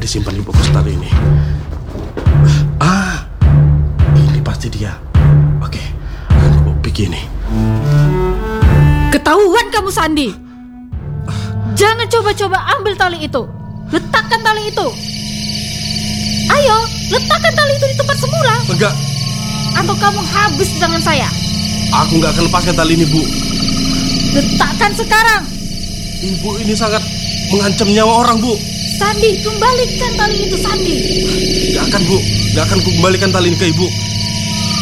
disimpan di buku tali ini? Ini pasti dia. Oke, aku begini. Ketahuan kamu, Sandi. Jangan coba-coba ambil tali itu. Letakkan tali itu. Ayo, letakkan tali itu di tempat semula. Enggak. Atau kamu habis di tangan saya. Aku nggak akan lepaskan tali ini, Bu. Letakkan sekarang. Ibu ini sangat mengancam nyawa orang, Bu. Sandi, kembalikan tali itu, Sandi. Nggak akan, Bu. Nggak akan ku kembalikan tali ini ke Ibu.